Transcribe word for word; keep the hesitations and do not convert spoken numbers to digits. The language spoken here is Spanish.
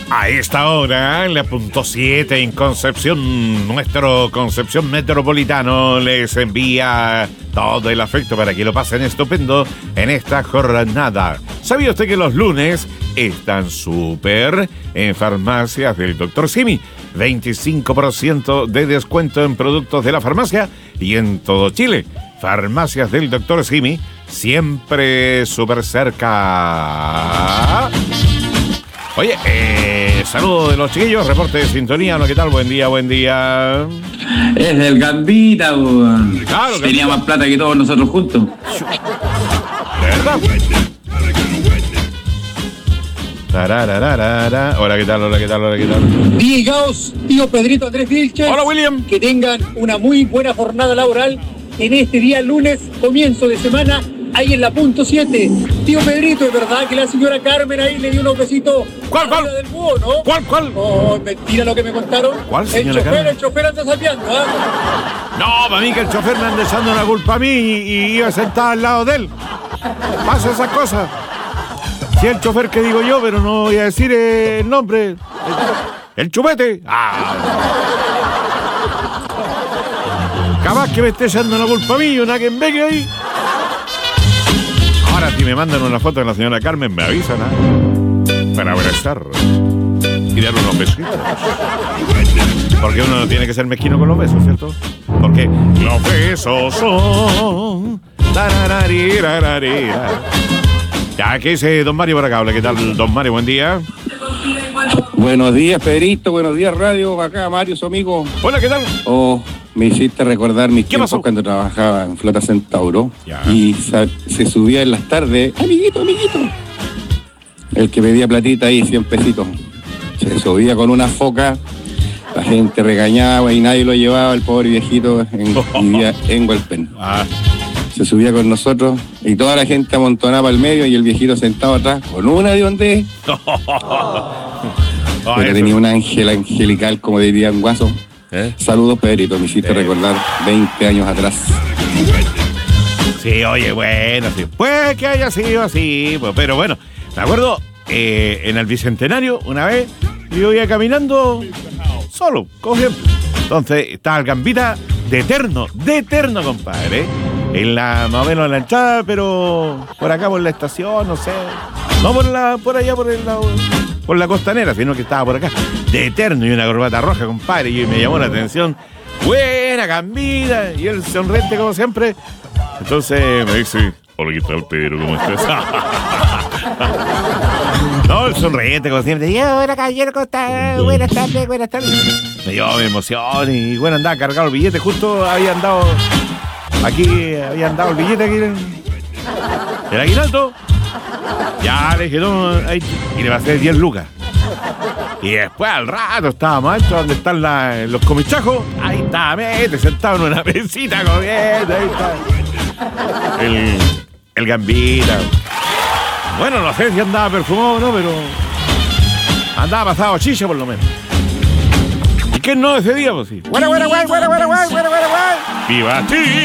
A esta hora, en la punto siete en Concepción, nuestro Concepción Metropolitano les envía todo el afecto para que lo pasen estupendo en esta jornada. ¿Sabía usted que los lunes están súper en farmacias del doctor Simi? veinticinco por ciento de descuento en productos de la farmacia y en todo Chile. Farmacias del doctor Simi, siempre súper cerca. Oye, eh, saludo de los chiquillos, reporte de sintonía, ¿no? ¿Qué tal? Buen día, buen día. Es el Gambita, weón. Claro, tenía Gambita. más plata que todos nosotros juntos. ¿De verdad? Tarararara. Hola, ¿qué tal? Hola, ¿qué tal? Hola, ¿qué tal? Digaos, tío Pedrito Andrés Vilches. Hola, William. Que tengan una muy buena jornada laboral en este día lunes, comienzo de semana, ahí en la punto siete. Tío Pedrito, ¿es verdad que la señora Carmen ahí le dio unos besitos ¿Cuál, cuál? del búho, no? ¿Cuál, cuál? Oh, mentira lo que me contaron. ¿Cuál, El señora chofer, Carmen? el chofer anda sapeando, ¿ah? No, para mí que el chofer me anda echando la culpa a mí y, y iba sentado al lado de él. Pasa esas cosas. Si es el chofer que digo yo, pero no voy a decir el nombre. El, el chupete. Ah. Capaz que me esté echando la culpa a mí y una que en beque ahí. Ahora si me mandan una foto de la señora Carmen, me avisan, ¿ah? Para abrazar y darle unos besitos. Porque uno no tiene que ser mezquino con los besos, ¿cierto? Porque los besos son... tarararirararira. Ya, ¿qué dice don Mario por acá? Hola, ¿qué tal, don Mario? Buen día. Buenos días, Pedrito. Buenos días, Radio. Acá, Mario, su amigo. Hola, ¿qué tal? Oh, me hiciste recordar mis ¿Qué tiempos pasó? cuando trabajaba en Flota Centauro. Ya. Y sa- se subía en las tardes. Amiguito, amiguito. El que pedía platita ahí, cien pesitos. Se subía con una foca. La gente regañaba y nadie lo llevaba. El pobre viejito en, vivía en Hualpén. Ah, Se subía con nosotros y toda la gente amontonaba al medio y el viejito sentado atrás con una de donde ah, pero eso. tenía un ángel angelical, como dirían guaso. ¿Eh? Saludos, Pedrito, me hiciste Eh. recordar veinte años atrás. Sí, oye, bueno, sí. Pues que haya sido así, pues, pero bueno, me acuerdo eh, en el Bicentenario, una vez, yo iba caminando solo, como siempre. Entonces, estaba el Gambita de eterno, de eterno, compadre. En la, más o menos en la entrada, pero por acá por la estación, no sé. No por la, por allá por el lado, por la costanera, sino que estaba por acá. De eterno y una corbata roja, compadre, y me llamó la atención. Buena Gambita, y él sonriente como siempre. Entonces me dice, hola, ¿qué tal, Pedro? ¿Cómo estás? No, el sonriente como siempre. Y hola, caballero, ¿cómo estás? Buenas tardes, buenas tardes. Me dio emoción y bueno, andaba cargado el billete. Justo había andado aquí, había andado el billete aquí. en- El aguinaldo. Ya le dije, no, ahí, y le pasé diez lucas. Y después al rato estábamos adentro donde están la- los comichajos. Ahí estaba, mete, sentado en una mesita comiendo. Ahí está. El, el Gambita. Bueno, no sé si andaba perfumado o no, pero andaba pasado chicha por lo menos. ¿Y qué no ese día, pues sí? ¡Guara, guara, guay, guara, guara, guay, guara, guara, guay! ¡Viva ti!